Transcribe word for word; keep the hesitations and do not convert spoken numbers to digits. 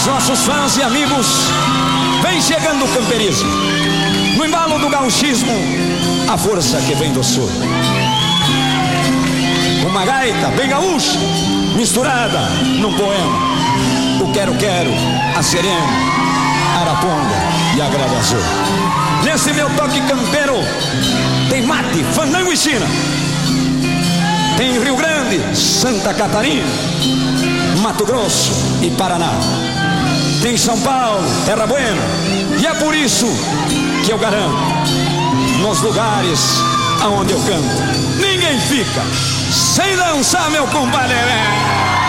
nossos fãs e amigos, vem chegando o camperismo. No embalo do gauchismo, a força que vem do sul. Uma gaita bem gaúcha, misturada num poema. O quero-quero, a serena, araponga e a grava azul. Nesse meu toque campeiro, tem mate, fandango e china. Tem Rio Grande, Santa Catarina, Mato Grosso e Paraná. Tem São Paulo, Terra Buena. E é por isso que eu garanto, nos lugares aonde eu canto, ninguém fica sem dançar, meu compadre.